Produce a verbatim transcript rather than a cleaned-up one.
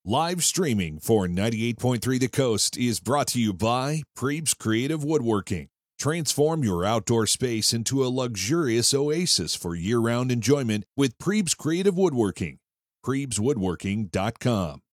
Live streaming for ninety-eight point three The Coast is brought to you by Prebes Creative Woodworking. Transform your outdoor space into a luxurious oasis for year-round enjoyment with Prebes Creative Woodworking. Prebes Woodworking dot com.